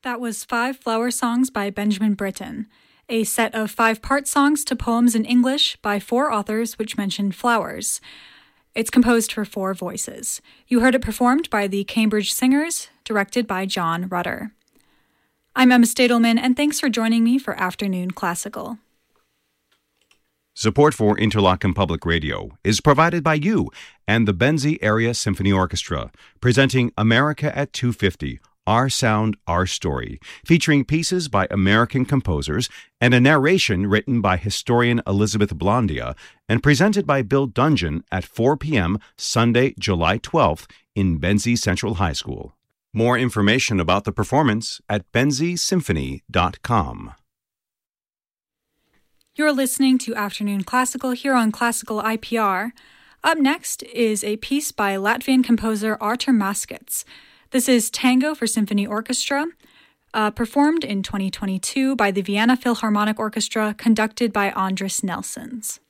That was 5 flower songs by Benjamin Britten, a set of 5-part songs to poems in English by 4 authors which mention flowers. It's composed for 4 voices. You heard it performed by the Cambridge Singers, directed by John Rutter. I'm Emma Stadelman, and thanks for joining me for Afternoon Classical. Support for Interlochen Public Radio is provided by you and the Benzie Area Symphony Orchestra, presenting America at 250, Our Sound, Our Story, featuring pieces by American composers and a narration written by historian Elizabeth Blondia and presented by Bill Dungeon at 4 p.m. Sunday, July 12th in Benzie Central High School. More information about the performance at benziesymphony.com. You're listening to Afternoon Classical here on Classical IPR. Up next is a piece by Latvian composer Artur Maskats. This is Tango for Symphony Orchestra, performed in 2022 by the Vienna Philharmonic Orchestra, conducted by Andris Nelsons.